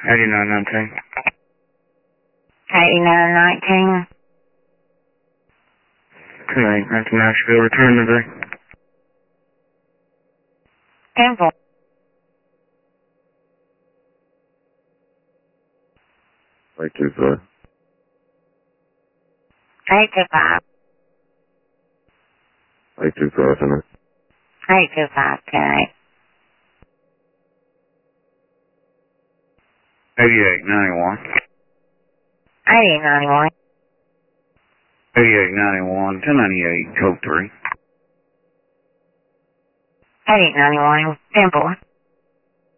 8919. 8919. Okay, that's Nashville. Return today. 10-4. 825. 825. 825, center. 825, 10-8. 8891. 8891. 8891. 1098, code 3. 8891. 10-4.